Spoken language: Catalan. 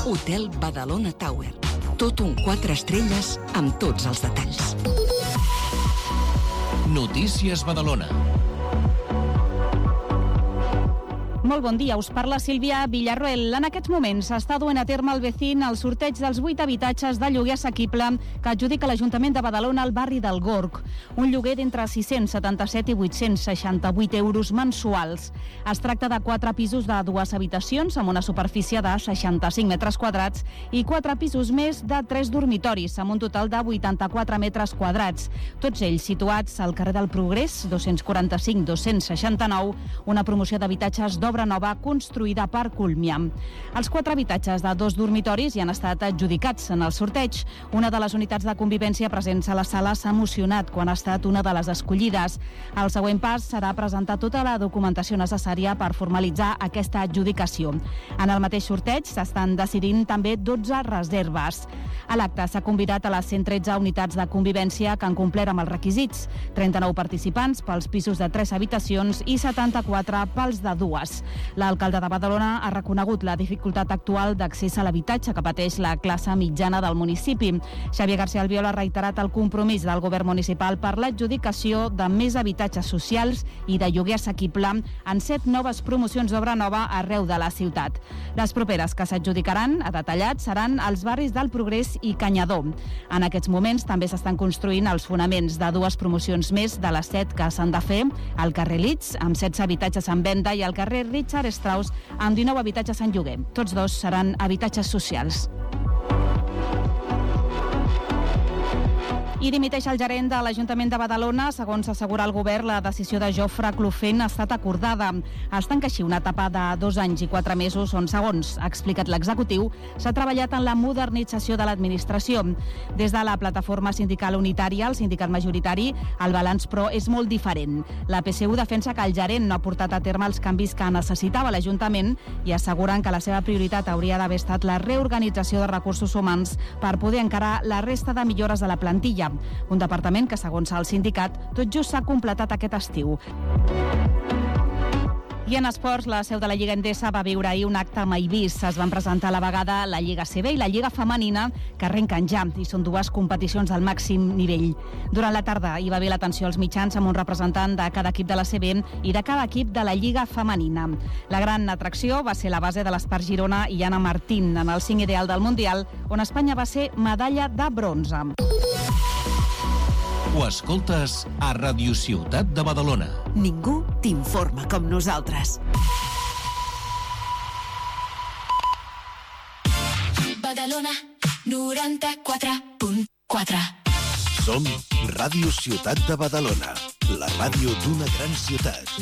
Hotel Badalona Tower. Tot un 4 estrelles amb tots els detalls. Notícies Badalona. Molt bon dia, us parla Sílvia Villarroel. En aquests moments s'està duent a terme el Vecin el sorteig dels 8 habitatges de lloguer assequible que adjudica l'Ajuntament de Badalona al barri del Gorg. Un lloguer d'entre 677 i 868 euros mensuals. Es tracta de 4 pisos de 2 habitacions amb una superfície de 65 metres quadrats i 4 pisos més de 3 dormitoris amb un total de 84 metres quadrats. Tots ells situats al carrer del Progrés, 245-269, una promoció d'habitatges d'obra nova construïda per Culmia. Els 4 habitatges de 2 dormitoris ja han estat adjudicats en el sorteig. Una de les unitats de convivència presents a la sala s'ha emocionat quan ha estat una de les escollides. El següent pas serà presentar tota la documentació necessària per formalitzar aquesta adjudicació. En el mateix sorteig s'estan decidint també 12 reserves. A l'acte s'ha convidat a les 113 unitats de convivència que han complert amb els requisits. 39 participants pels pisos de 3 habitacions i 74 pels de 2. L'alcalde de Badalona ha reconegut la dificultat actual d'accés a l'habitatge que pateix la classe mitjana del municipi. Xavier García Albiol ha reiterat el compromís del govern municipal per l'adjudicació de més habitatges socials i de lloguer assequible en 7 noves promocions d'obra nova arreu de la ciutat. Les properes que s'adjudicaran, a detallat, seran als barris del Progrés i Canyadó. En aquests moments també s'estan construint els fonaments de 2 promocions més de les 7 que s'han de fer, al carrer Litz, amb 16 habitatges en venda, i al carrer Richard Strauss, amb 19 habitatges en lloguer. Tots 2 seran habitatges socials. I dimiteix el gerent de l'Ajuntament de Badalona. Segons assegura el govern, la decisió de Jofre Clofent ha estat acordada. Es tanca així una etapa de 2 anys i 4 mesos on, segons ha explicat l'executiu, s'ha treballat en la modernització de l'administració. Des de la plataforma sindical unitària, el sindicat majoritari, el balanç, però, és molt diferent. La PSU defensa que el gerent no ha portat a terme els canvis que necessitava l'Ajuntament i asseguren que la seva prioritat hauria d'haver estat la reorganització de recursos humans per poder encarar la resta de millores de la plantilla. Un departament que, segons el sindicat, tot just s'ha completat aquest estiu. I en esports, la seu de la Lliga Endesa va viure ahir un acte mai vist. Es van presentar a la vegada la Lliga CB i la Lliga Femenina, que arrenquen ja, i són 2 competicions del màxim nivell. Durant la tarda hi va haver l'atenció als mitjans amb un representant de cada equip de la CB i de cada equip de la Lliga Femenina. La gran atracció va ser la base de l'Espart Girona i Anna Martín en el 5 ideal del Mundial, on Espanya va ser medalla de bronze. Ho escoltes a Ràdio Ciutat de Badalona. Ningú t'informa com nosaltres. Badalona 94.4. Som Ràdio Ciutat de Badalona, la ràdio d'una gran ciutat.